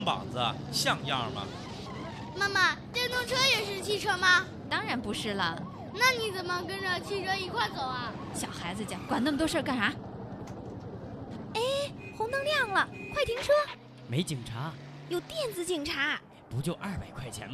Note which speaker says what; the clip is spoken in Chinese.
Speaker 1: 膀子像样吗？
Speaker 2: 妈妈，电动车也是汽车吗？
Speaker 3: 当然不是了。
Speaker 2: 那你怎么跟着汽车一块走啊？
Speaker 3: 小孩子家管那么多事儿干啥？
Speaker 4: 哎，红灯亮了，快停车！
Speaker 5: 没警察，
Speaker 4: 有电子警察。
Speaker 5: 不就200块钱吗？